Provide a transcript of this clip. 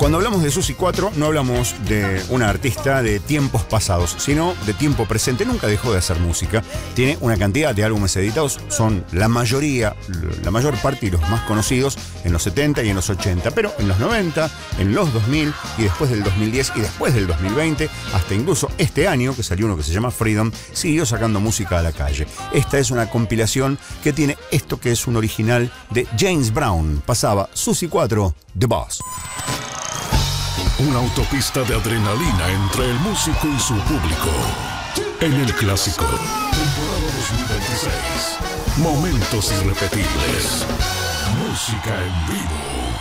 Cuando hablamos de Susi 4, no hablamos de una artista de tiempos pasados, sino de tiempo presente. Nunca dejó de hacer música. Tiene una cantidad de álbumes editados, son la mayor parte y los más conocidos en los 70 y en los 80, pero en los 90, en los 2000 y después del 2010 y después del 2020, hasta incluso este año, que salió uno que se llama Freedom, siguió sacando música a la calle. Esta es una compilación que tiene esto que es un original de James Brown. Pasaba Susi 4, The Boss. Una autopista de adrenalina entre el músico y su público. En el clásico, temporada 2026. Momentos irrepetibles. Música en vivo.